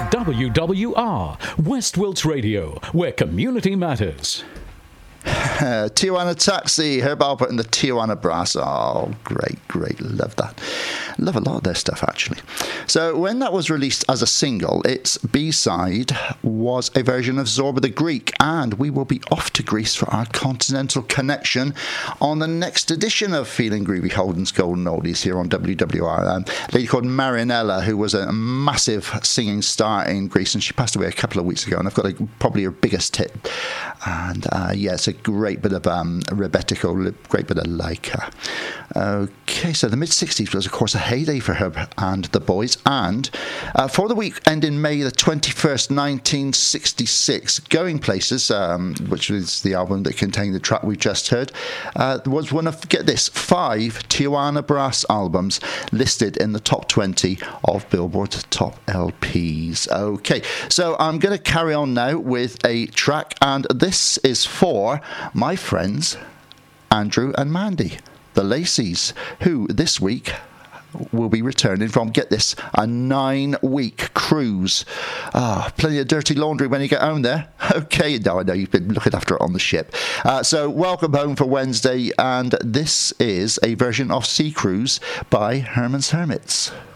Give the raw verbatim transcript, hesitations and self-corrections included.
W W R, West Wilts Radio, where community matters. Uh, Tijuana Taxi, Herb Alpert and the Tijuana Brass. Oh, great, great. Love that. Love a lot of their stuff, actually. So when that was released as a single, its B-side was a version of Zorba the Greek, and we will be off to Greece for our continental connection on the next edition of Feeling Groovy, Holden's Golden Oldies here on W W R. Um, a lady called Marinella, who was a massive singing star in Greece, and she passed away a couple of weeks ago, and I've got a, probably her biggest hit. And uh, yeah, it's a great bit of um, rebettico, great bit of Laika. Okay, so the mid-sixties was, of course, a heyday for her and the boys. And uh, for the week ending May the twenty-first, nineteen sixty-six, Going Places, um, which is the album that contained the track we just heard, uh, was one of, get this, five Tijuana Brass albums listed in the top twenty of Billboard Top L Ps. Okay, so I'm going to carry on now with a track, and this is for my friends Andrew and Mandy, the Lacey's, who this week will be returning from, get this, a nine-week cruise. Ah, plenty of dirty laundry when you get home there. Okay, no, I know you've been looking after it on the ship. Uh, so welcome home for Wednesday, and this is a version of Sea Cruise by Herman's Hermits.